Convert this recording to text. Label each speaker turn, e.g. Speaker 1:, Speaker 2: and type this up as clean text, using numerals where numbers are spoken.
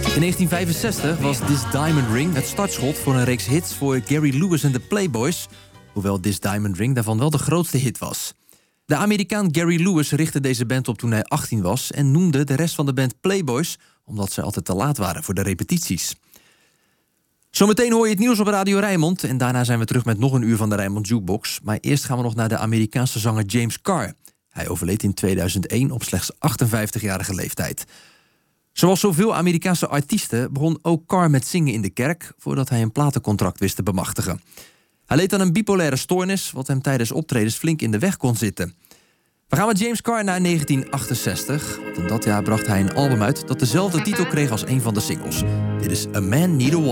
Speaker 1: In 1965 was This Diamond Ring het startschot voor een reeks hits voor Gary Lewis en de Playboys, hoewel This Diamond Ring daarvan wel de grootste hit was. De Amerikaan Gary Lewis richtte deze band op toen hij 18 was en noemde de rest van de band Playboys, omdat ze altijd te laat waren voor de repetities. Zometeen hoor je het nieuws op Radio Rijnmond en daarna zijn we terug met nog een uur van de Rijnmond Jukebox. Maar eerst gaan we nog naar de Amerikaanse zanger James Carr. Hij overleed in 2001 op slechts 58-jarige leeftijd. Zoals zoveel Amerikaanse artiesten begon ook Carr met zingen in de kerk voordat hij een platencontract wist te bemachtigen. Hij leed aan een bipolaire stoornis, wat hem tijdens optredens flink in de weg kon zitten. We gaan met James Carr naar 1968. Want in dat jaar bracht hij een album uit dat dezelfde titel kreeg als een van de singles. Dit is A Man Need a Woman.